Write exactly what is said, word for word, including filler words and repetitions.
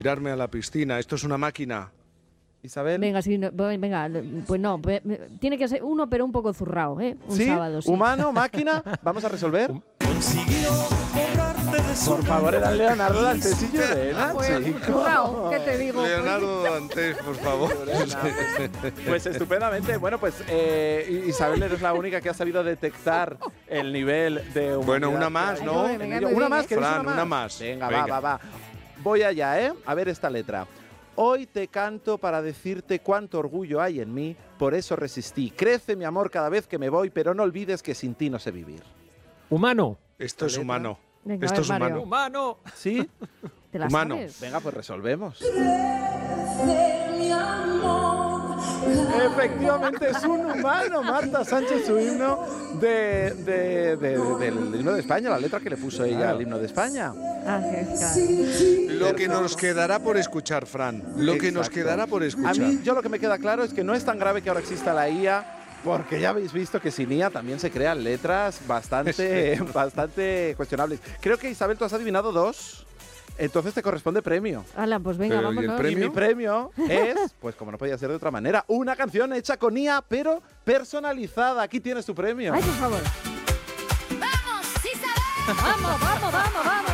tirarme a la piscina. Esto es una máquina. Isabel. Venga, sí, no, venga, pues no, tiene que ser uno, pero un poco zurrao, ¿eh? Un ¿Sí? sábado, sí. ¿Humano? ¿Máquina? ¿Vamos a resolver? Consiguió cobrarte de su Por favor, era Leonardo Dantes y Llorena, Pues, chicos. zurrao, ¿qué te digo? Leonardo Dantes, por favor. Pues estupendamente. Bueno, pues eh, Isabel, eres la única que ha sabido detectar el nivel de humanidad. Bueno, una más, que hay ¿no? en Venga, ello. muy Una bien, más, ¿eh? ¿queréis Fran, una más? una más. Venga, Venga. va, va, va. Voy allá, ¿eh? A ver esta letra. Hoy te canto para decirte cuánto orgullo hay en mí, por eso resistí. Crece mi amor cada vez que me voy, pero no olvides que sin ti no sé vivir. Humano. Esto es letra. humano. Venga, Esto a ver, es Mario. humano. Humano. ¿Sí? ¿Te la humano. sabes? Venga, pues resolvemos. Efectivamente es un humano, Marta Sánchez, su himno de, de, de, de, del himno de España, la letra que le puso ella Claro. al himno de España. Ah, sí, claro. Lo que nos quedará por escuchar, Fran. Lo que nos Exacto. quedará por A escuchar. mí, yo lo que me queda claro es que no es tan grave que ahora exista la I A, porque ya habéis visto que sin I A también se crean letras bastante, bastante cuestionables. Creo que, Isabel, tú has adivinado dos, entonces te corresponde premio. Ala, pues venga, Pero, ¿y el vámonos. premio? Y mi premio es, pues como no podía ser de otra manera, una canción hecha con I A, pero personalizada. Aquí tienes tu premio. Ay, por favor. ¡Vamos, Isabel! Vamos, vamos, vamos, vamos.